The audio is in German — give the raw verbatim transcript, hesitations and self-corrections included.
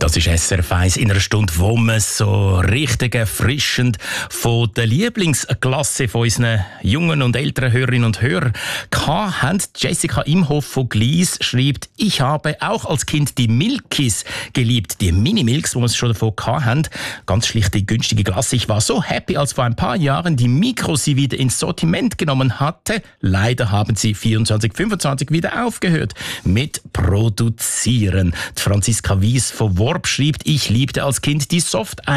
Das ist S R F eins in einer Stunde, wo wir so richtig erfrischend von der Lieblingsklasse von unseren jungen und älteren Hörerinnen und Hörern haben. Jessica Imhoff von Glies schreibt, ich habe auch als Kind die Milkis geliebt, die Mini-Milks, wo wir es schon davon haben. Ganz schlichte, günstige Klasse. Ich war so happy, als vor ein paar Jahren die Mikro sie wieder ins Sortiment genommen hatte. Leider haben sie vierundzwanzig fünfundzwanzig wieder aufgehört mit Produzieren. Die Franziska Wies von Worb schreibt, ich liebte als Kind die Soft